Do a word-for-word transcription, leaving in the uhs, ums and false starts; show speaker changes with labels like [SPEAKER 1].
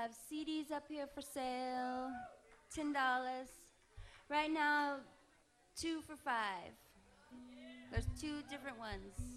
[SPEAKER 1] have C Ds up here for sale, ten dollars. Right now, two for five. There's two different ones.